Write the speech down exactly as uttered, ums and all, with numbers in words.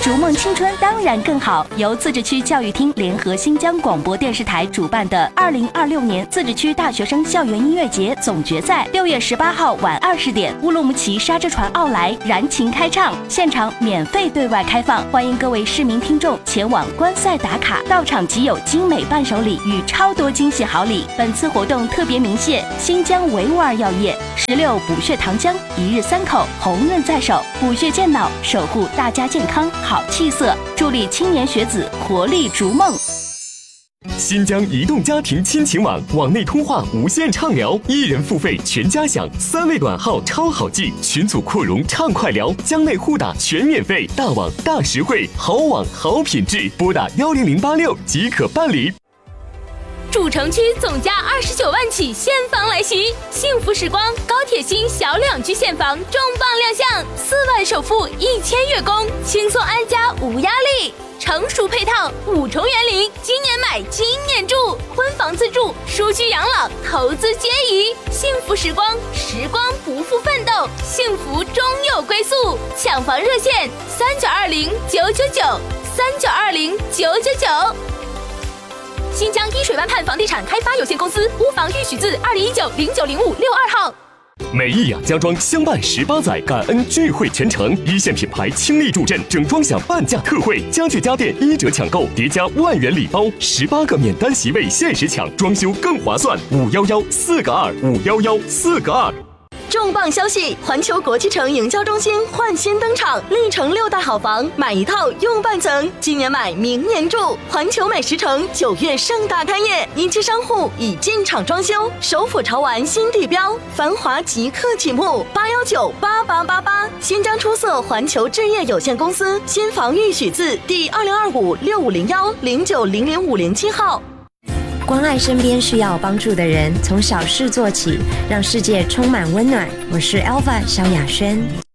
逐梦青春当然更好。由自治区教育厅联合新疆广播电视台主办的二零二六年自治区大学生校园音乐节总决赛，六月十八号晚二十点，乌鲁木齐沙之船奥莱燃情开唱，现场免费对外开放，欢迎各位市民听众前往观赛打卡，到场即有精美伴手礼与超多惊喜好礼。本次活动特别鸣谢新疆维吾尔药业、十六补血糖浆、一日三口、红润在手，补血健脑，守护大家健康好气色，助力青年学子活力逐梦。 新疆移动家庭亲情网网内通话无限畅聊，一人付费全家享，三位短号超好记，群组扩容畅快聊，疆内互打全免费，大网大实惠，好网好品质，拨打幺零零八六即可办理。 主城区总价二十九万起现房来袭，幸福时光高铁新小两居现房重磅亮相，四万首付一千月供，轻松安家无压力。成熟配套，五重园林，今年买今年住，婚房自住，舒居养老，投资皆宜。幸福时光，时光不负奋斗，幸福终有归宿。抢房热线：三九二零九九九，三九二零九九九。新疆依水湾畔房地产开发有限公司屋房预许字二零一九零九零五六二号。 美意雅家装相伴十八载，感恩聚会全程，一线品牌倾力助阵，整装享半价特惠，家具家电一折抢购，叠加万元礼包，十八个免单席位限时抢，装修更划算。五幺幺四个二，五幺幺四个二。 重磅消息！环球国际城营销中心焕新登场，历城六大好房，买一套用半层，今年买明年住。环球美食城九月盛大开业，一期商户已进场装修，首府潮玩新地标，繁华即刻启幕。八幺九八八八八，新疆出色环球置业有限公司新房预许字第二零二五六五零幺零九零零五零七号。 关爱身边需要帮助的人，从小事做起，让世界充满温暖。我是 Alpha 萧亚轩。